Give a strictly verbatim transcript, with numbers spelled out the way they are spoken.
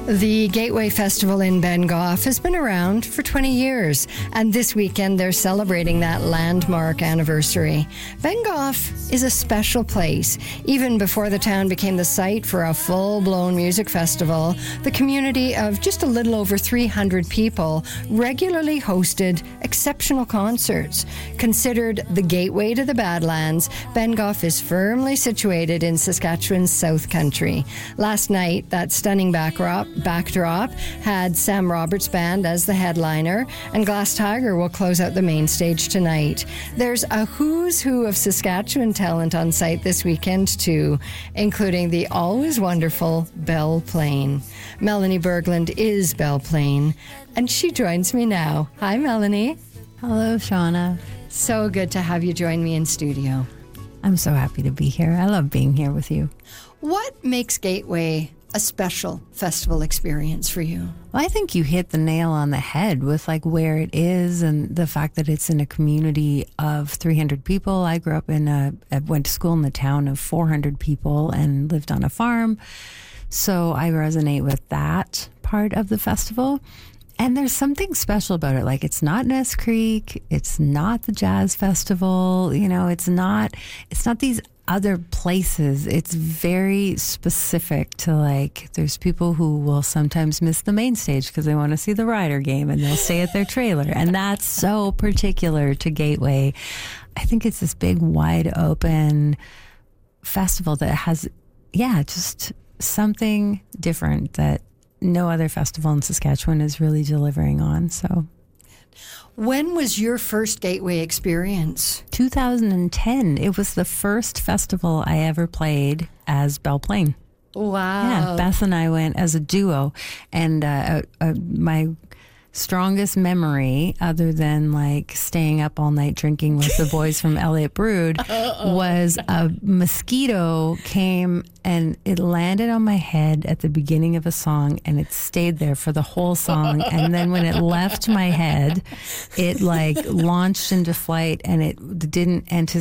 The Gateway Festival in Bengough has been around for twenty years, and this weekend they're celebrating that landmark anniversary. Bengough is a special place. Even before the town became the site for a full-blown music festival, the community of just a little over three hundred people regularly hosted exceptional concerts. Considered the gateway to the Badlands, Bengough is firmly situated in Saskatchewan's South Country. Last night, that stunning backdrop backdrop had Sam Roberts Band as the headliner, and Glass Tiger will close out the main stage tonight. There's a who's who of Saskatchewan talent on site this weekend too, including the always wonderful Belle Plaine. Melanie Berglund is Belle Plaine, and she joins me now. Hi, Melanie. Hello, Shauna. So good to have you join me in studio. I'm so happy to be here. I love being here with you. What makes Gateway a special festival experience for you? Well, I think you hit the nail on the head with like where it is and the fact that it's in a community of three hundred people. I grew up in a, I went to school in the town of four hundred people and lived on a farm. So I resonate with that part of the festival. And there's something special about it. Like, it's not Ness Creek. It's not the Jazz Festival. You know, it's not, it's not these other places. It's very specific to, like, there's people who will sometimes miss the main stage because they want to see the Rider game and they'll stay at their trailer. And that's so particular to Gateway. I think it's this big, wide open festival that has, yeah, just something different that no other festival in Saskatchewan is really delivering on. So, when was your first Gateway experience? two thousand ten. It was the first festival I ever played as Belle Plaine. Wow. Yeah, Beth and I went as a duo, and uh, uh, my strongest memory, other than like staying up all night drinking with the boys from Elliott Brood, was a mosquito came and it landed on my head at the beginning of a song, and it stayed there for the whole song. And then when it left my head, it like launched into flight, and it didn't anticipate